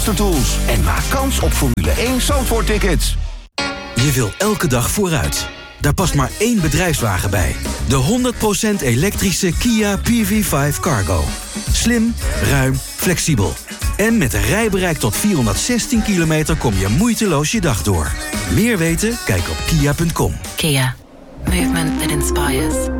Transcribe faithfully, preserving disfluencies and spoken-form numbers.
Tools en maak kans op Formule één Zandvoort-tickets. Je wil elke dag vooruit. Daar past maar één bedrijfswagen bij. De honderd procent elektrische Kia P V vijf Cargo. Slim, ruim, flexibel. En met een rijbereik tot vierhonderdzestien kilometer kom je moeiteloos je dag door. Meer weten? Kijk op kia punt com. Kia. Movement that inspires.